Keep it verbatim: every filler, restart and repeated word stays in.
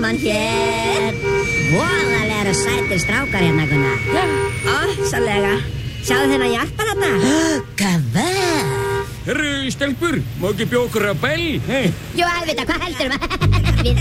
gaman hér. Voðalega eru sætir strákar hérna, Gunnar. Já. Ofsalega. Sjáðu þennan jakka þarna? Hvað? Herru, stelpur, má ekki bjóða okkur að bell? Hey. Jú, auðvitað, hvað heldur maður?